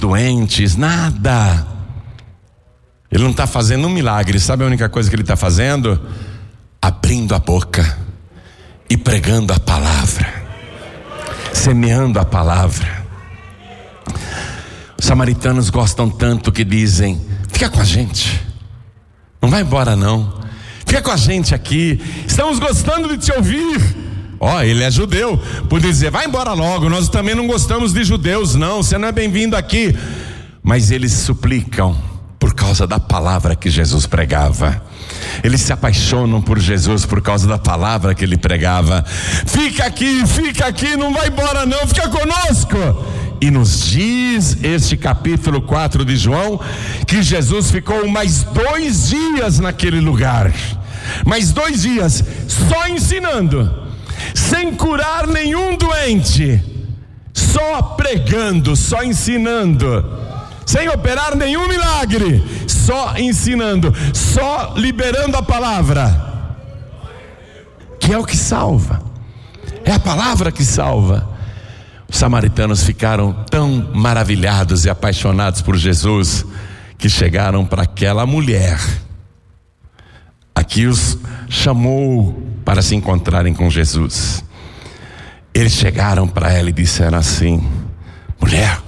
doentes, nada. Ele não está fazendo um milagre. Sabe a única coisa que ele está fazendo? Abrindo a boca e pregando a palavra, semeando a palavra. Os samaritanos gostam tanto que dizem: fica com a gente, não vai embora não, fica com a gente aqui, estamos gostando de te ouvir. Ele é judeu, por dizer: vai embora logo, nós também não gostamos de judeus não, você não é bem-vindo aqui. Mas eles suplicam por causa da palavra que Jesus pregava. Eles se apaixonam por Jesus por causa da palavra que ele pregava. Fica aqui, não vai embora não, fica conosco. E nos diz este capítulo 4 de João que Jesus ficou mais 2 dias naquele lugar, mais 2 dias só ensinando, sem curar nenhum doente, só pregando, só ensinando, sem operar nenhum milagre, só ensinando, só liberando a palavra, que é o que salva, é a palavra que salva. Os samaritanos ficaram tão maravilhados e apaixonados por Jesus que chegaram para aquela mulher a que os chamou para se encontrarem com Jesus. Eles chegaram para ela e disseram assim: mulher,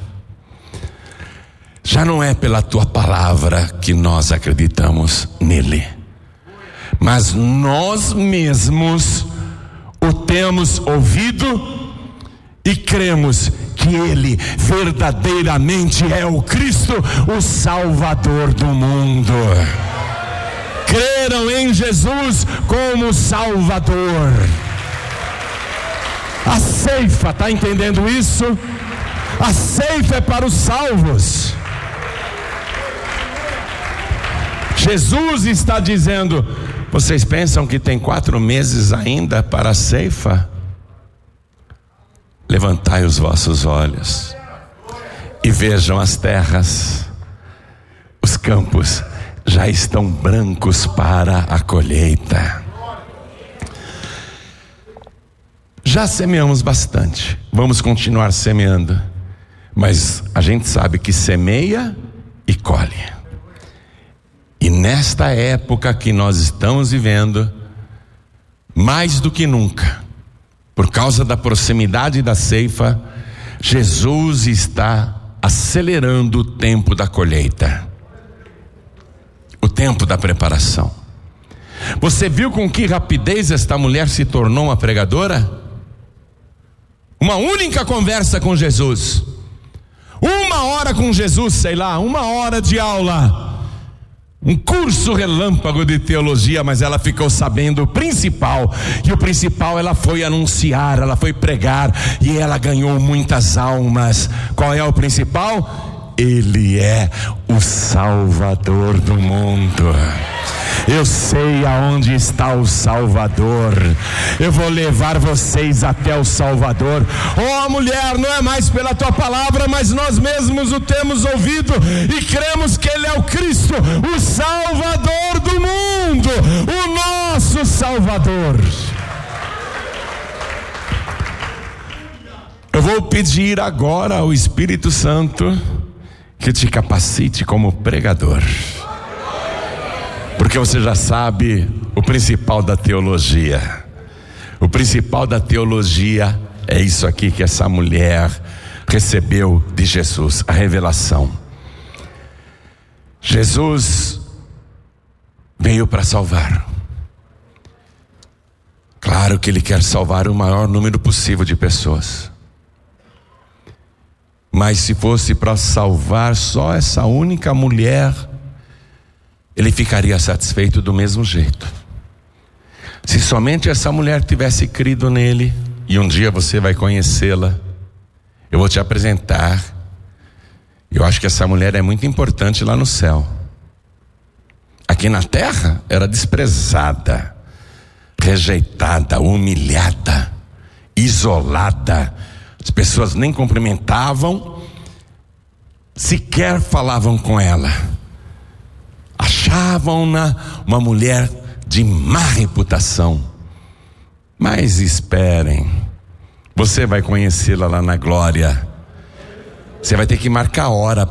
já não é pela tua palavra que nós acreditamos nele, mas nós mesmos o temos ouvido e cremos que ele verdadeiramente é o Cristo, o Salvador do mundo. Creram em Jesus como Salvador. A ceifa, está entendendo isso? A ceifa é para os salvos. Jesus está dizendo: vocês pensam que tem 4 meses ainda para a ceifa? Levantai os vossos olhos e vejam as terras, os campos já estão brancos para a colheita. Já semeamos bastante, vamos continuar semeando, mas a gente sabe que semeia e colhe. E nesta época que nós estamos vivendo, mais do que nunca, por causa da proximidade da ceifa, Jesus está acelerando o tempo da colheita, o tempo da preparação. Você viu com que rapidez esta mulher se tornou uma pregadora? Uma única conversa com Jesus, 1 hora com Jesus, sei lá, 1 hora de aula, um curso relâmpago de teologia, mas ela ficou sabendo o principal, e o principal ela foi anunciar, ela foi pregar, e ela ganhou muitas almas. Qual é o principal? Ele é o Salvador do mundo. Eu sei aonde está o Salvador, eu vou levar vocês até o Salvador. Mulher, não é mais pela tua palavra, mas nós mesmos o temos ouvido e cremos que ele é o Cristo, o Salvador do mundo, o nosso Salvador. Eu vou pedir agora ao Espírito Santo que te capacite como pregador, porque você já sabe o principal da teologia. O principal da teologia é isso aqui que essa mulher recebeu de Jesus, a revelação. Jesus veio para salvar. Claro que ele quer salvar o maior número possível de pessoas, mas se fosse para salvar só essa única mulher, ele ficaria satisfeito do mesmo jeito. Se somente essa mulher tivesse crido nele, e um dia você vai conhecê-la, eu vou te apresentar. Eu acho que essa mulher é muito importante lá no céu. Aqui na terra era desprezada, rejeitada, humilhada, isolada. As pessoas nem cumprimentavam, sequer falavam com ela. Achavam-na uma mulher de má reputação. Mas esperem, você vai conhecê-la lá na glória. Você vai ter que marcar hora